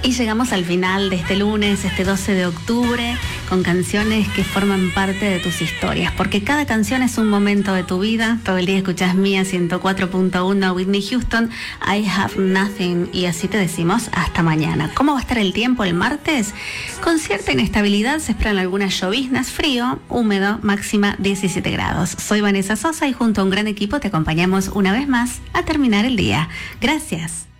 Y llegamos al final de este lunes, este 12 de octubre, con canciones que forman parte de tus historias, porque cada canción es un momento de tu vida. Todo el día escuchás Mía 104.1, Whitney Houston, I Have Nothing, y así te decimos hasta mañana. ¿Cómo va a estar el tiempo el martes? Con cierta inestabilidad, se esperan algunas lloviznas, frío, húmedo, máxima 17 grados. Soy Vanessa Sosa y junto a un gran equipo te acompañamos una vez más a terminar el día. Gracias.